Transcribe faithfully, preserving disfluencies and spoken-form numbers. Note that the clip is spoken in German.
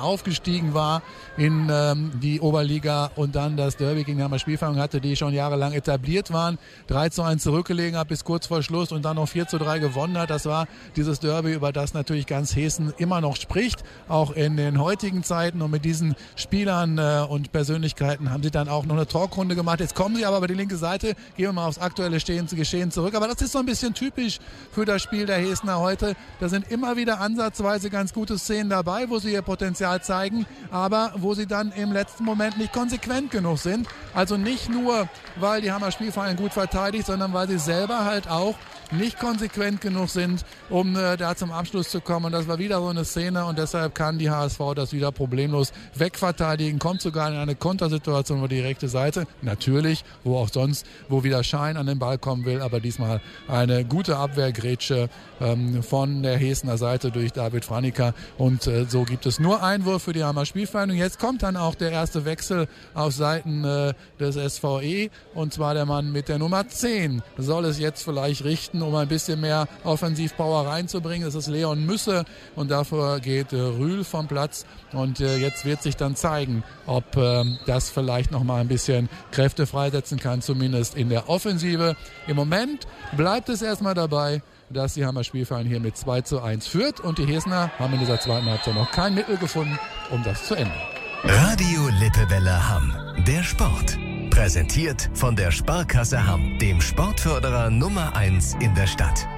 aufgestiegen war in ähm, die Oberliga und dann das Derby gegen die Hammer Spielvereinigung hatte, die schon jahrelang etabliert waren, drei zu eins zurückgelegen hat bis kurz vor Schluss und dann noch vier zu drei gewonnen hat. Das war dieses Derby, über das natürlich ganz Hessen immer noch spricht, auch in den heutigen Zeiten. Und mit diesen Spielern äh, und Persönlichkeiten haben sie dann auch noch eine Talkrunde gemacht. Jetzt kommen sie aber über die linke Seite, gehen wir mal aufs aktuelle Stehen, Geschehen zurück. Aber das ist so ein bisschen typisch für das Spiel der Hessener heute. Da sind immer wieder ansatzweise ganz gute Szenen dabei, wo sie ihr Potenzial zeigen, aber wo sie dann im letzten Moment nicht konsequent genug sind. Also nicht nur, weil die Hammer Spielverein gut verteidigt, sondern weil sie selber halt auch nicht konsequent genug sind, um äh, da zum Abschluss zu kommen. Und das war wieder so eine Szene und deshalb kann die H S V das wieder problemlos wegverteidigen, kommt sogar in eine Kontersituation über die rechte Seite. Natürlich, wo auch sonst, wo wieder Schein an den Ball kommen will, aber diesmal eine gute Abwehrgrätsche ähm, von der Hessener Seite durch David Franica und äh, so gibt es nur Einwurf für die Hammer Spielvereinigung. Jetzt kommt dann auch der erste Wechsel auf Seiten äh, des S V E und zwar der Mann mit der Nummer zehn soll es jetzt vielleicht richten, um ein bisschen mehr Offensivpower reinzubringen. Das ist Leon Müsse und dafür geht äh, Rühl vom Platz und äh, jetzt wird sich dann zeigen, ob äh, das vielleicht noch mal ein bisschen Kräfte freisetzen kann, zumindest in der Offensive. Im Moment bleibt es erstmal dabei, dass die Hammer Spielverein hier mit zwei zu eins führt und die Hessener haben in dieser zweiten Halbzeit noch kein Mittel gefunden, um das zu ändern. Radio Lippewelle Hamm, der Sport. Präsentiert von der Sparkasse Hamm, dem Sportförderer Nummer eins in der Stadt.